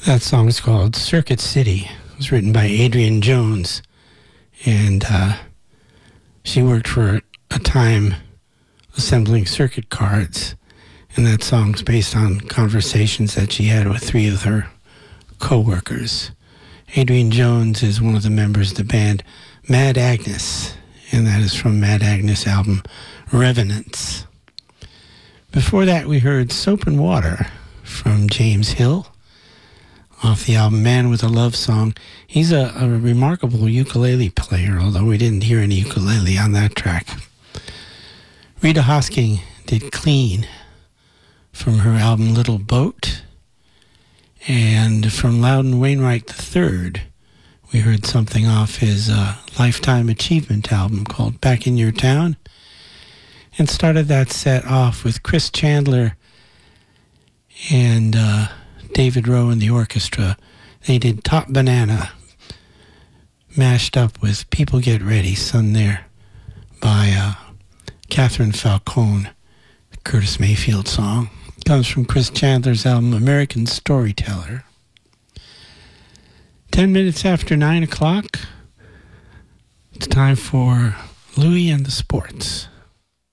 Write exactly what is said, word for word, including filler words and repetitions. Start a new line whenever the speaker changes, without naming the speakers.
That song is called Circuit City. It was written by Adrian Jones, and uh, she worked for a time assembling circuit cards, and that song's based on conversations that she had with three of her co-workers. Adrian Jones is one of the members of the band Mad Agnes, and that is from Mad Agnes' album Revenants. Before that, we heard Soap and Water from James Hill off the album Man with a Love Song. He's a, a remarkable ukulele player, although we didn't hear any ukulele on that track. Rita Hosking did Clean from her album Little Boat. And from Loudon Wainwright the third, we heard something off his uh, Lifetime Achievement album called Back in Your Town. And started that set off with Chris Chandler and uh, David Rowe and the orchestra. They did Top Banana, mashed up with People Get Ready, sung there by uh, Catherine Falcone, the Curtis Mayfield song. It comes from Chris Chandler's album American Storyteller. Ten minutes after nine o'clock, it's time for Louie and the Sports.